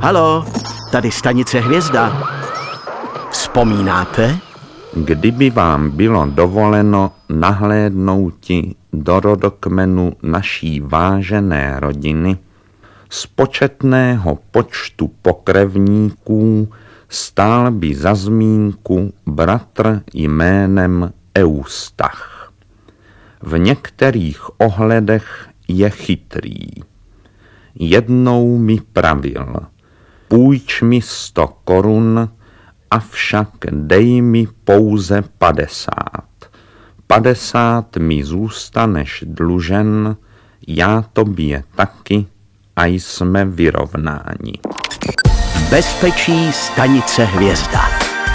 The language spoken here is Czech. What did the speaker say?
Halo, tady stanice Hvězda. Vzpomínáte? Kdyby vám bylo dovoleno nahlédnouti do rodokmenu naší vážené rodiny, z početného počtu pokrevníků stál by za zmínku bratr jménem Eustach. V některých ohledech je chytrý. Jednou mi pravil: půjč mi 100 korun, avšak dej mi pouze 50. 50 mi zůstaneš dlužen, já tobě taky a jsme vyrovnáni. V bezpečí stanice Hvězda.